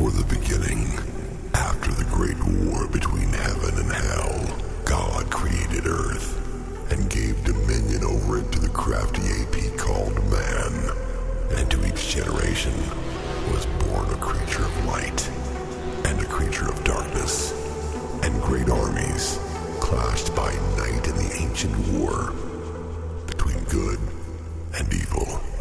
Before the beginning, after the great war between heaven and hell, God created Earth and gave dominion over it to the crafty AP called man. And to each generation was born a creature of light and a creature of darkness. And great armies clashed by night in the ancient war between good and evil.